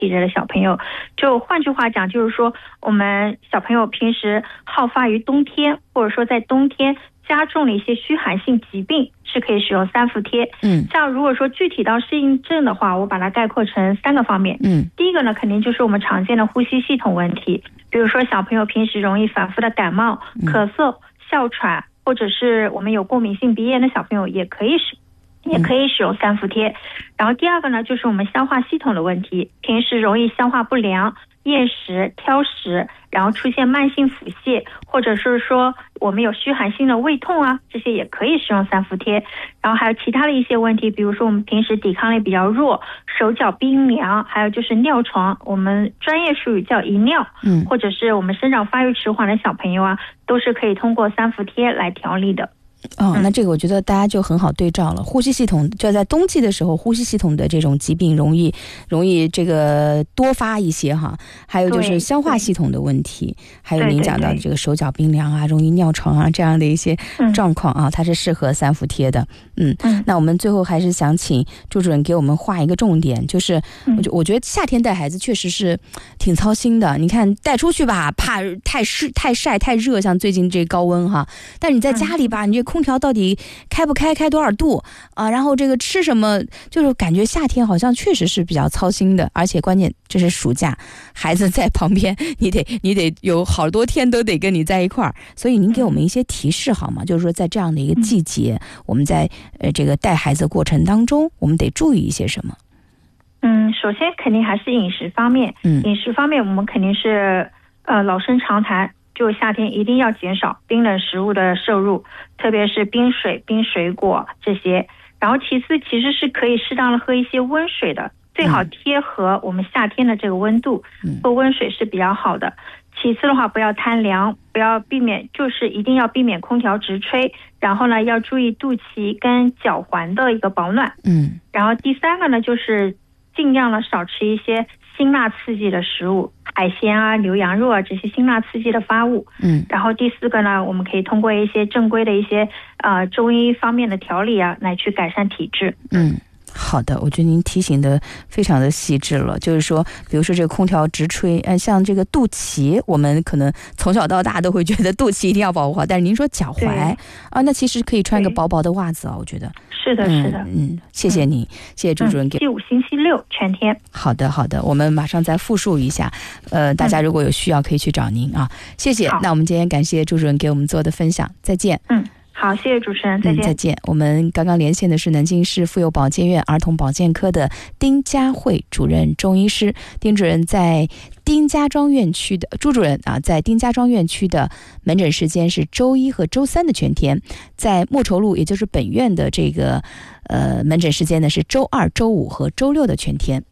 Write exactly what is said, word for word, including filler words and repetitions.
体质的小朋友，就换句话讲就是说我们小朋友平时好发于冬天，或者说在冬天加重了一些虚寒性疾病，是可以使用三伏贴。 嗯， 像如果说具体到适应症的话，我把它概括成三个方面。 嗯， 第一个呢，肯定就是我们常见的呼吸系统问题，比如说小朋友平时容易反复的感冒、咳嗽、哮喘，或者是我们有过敏性鼻炎的小朋友也可以使也可以使用三伏贴。然后第二个呢，就是我们消化系统的问题，平时容易消化不良、厌食、挑食，然后出现慢性腹泻，或者是说我们有虚寒性的胃痛啊，这些也可以使用三伏贴。然后还有其他的一些问题，比如说我们平时抵抗力比较弱，手脚冰凉，还有就是尿床，我们专业术语叫遗尿， 嗯， 或者是我们生长发育迟缓的小朋友啊，都是可以通过三伏贴来调理的。 哦，那这个我觉得大家就很好对照了。呼吸系统就在冬季的时候，呼吸系统的这种疾病容易容易这个多发一些哈。还有就是消化系统的问题，还有您讲到的这个手脚冰凉啊、容易尿床啊这样的一些状况啊，它是适合三伏贴的。嗯，那我们最后还是想请朱主任给我们画一个重点，就是我觉我觉得夏天带孩子确实是挺操心的。你看带出去吧，怕太湿、太晒、太热，像最近这高温哈。但你在家里吧，你这空调到底开不开，开多少度啊？然后这个吃什么，就是感觉夏天好像确实是比较操心的。而且关键这是暑假，孩子在旁边，你得你得有好多天都得跟你在一块儿。所以您给我们一些提示好吗？就是说在这样的一个季节，我们在呃这个带孩子过程当中，我们得注意一些什么？ 嗯，首先肯定还是饮食方面。嗯，饮食方面我们肯定是呃老生常谈。就夏天一定要减少冰冷食物的摄入，特别是冰水、冰水果这些。然后其次其实是可以适当的喝一些温水的，最好贴合我们夏天的这个温度，喝温水是比较好的。其次的话，不要贪凉，不要避免，就是一定要避免空调直吹。然后呢，要注意肚脐跟脚环的一个保暖。嗯。然后第三个呢，就是尽量的少吃一些辛辣刺激的食物，海鲜啊、牛羊肉啊这些辛辣刺激的发物。嗯。然后第四个呢，我们可以通过一些正规的一些呃中医方面的调理啊，来去改善体质。嗯。 好的，我觉得您提醒的非常的细致了，就是说比如说这个空调直吹，呃，像这个肚脐，我们可能从小到大都会觉得肚脐一定要保护好，但是您说脚踝啊，那其实可以穿个薄薄的袜子啊，我觉得是的是的。 嗯, 嗯，谢谢您、嗯、谢谢朱主任给、 嗯、星期五星期六全天。 好的好的，我们马上再复述一下，呃，大家如果有需要可以去找您啊，谢谢。那我们今天感谢朱主任给我们做的分享，再见。 嗯，好，谢谢主持人，再见、嗯、 再见。我们刚刚连线的是南京市妇幼保健院儿童保健科的丁佳慧主任中医师。丁主任在丁家庄院区的朱主任啊，在丁家庄院区的门诊时间是周一和周三的全天，在莫愁路也就是本院的这个呃门诊时间呢是周二、周五和周六的全天。